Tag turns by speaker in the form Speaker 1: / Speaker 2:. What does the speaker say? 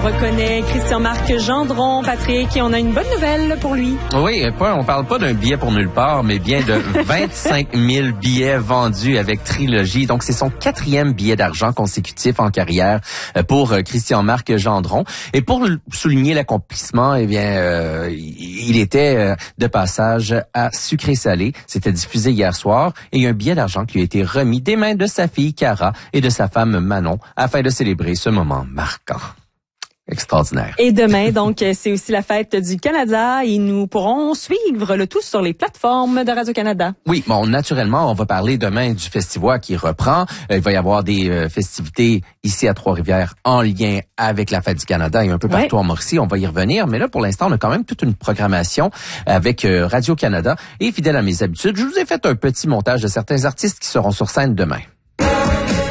Speaker 1: reconnaît Christian-Marc Gendron, Patrick, et on a une bonne nouvelle pour lui.
Speaker 2: Oui, on parle pas d'un billet pour nulle part, mais bien de 25 000 billets vendus avec Trilogie. Donc, c'est son 4e billet d'argent consécutif en carrière pour Christian-Marc Gendron. Et pour souligner l'accomplissement, eh bien, il était de passage à Sucré-Salé. C'était diffusé hier soir et un billet d'argent qui a été remis des mains de sa fille Cara et de sa femme Manon afin de célébrer ce moment marquant. Extraordinaire.
Speaker 1: Et demain, donc, c'est aussi la fête du Canada et nous pourrons suivre le tout sur les plateformes de Radio-Canada.
Speaker 2: Oui, bon, naturellement, on va parler demain du festival qui reprend. Il va y avoir des festivités ici à Trois-Rivières en lien avec la fête du Canada et un peu partout en Mauricie. On va y revenir, mais là, pour l'instant, on a quand même toute une programmation avec Radio-Canada. Et fidèle à mes habitudes, je vous ai fait un petit montage de certains artistes qui seront sur scène demain.